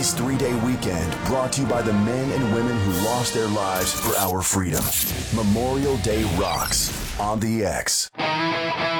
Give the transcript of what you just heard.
This 3-day weekend brought to you by the men and women who lost their lives for our freedom. Memorial Day rocks on the X.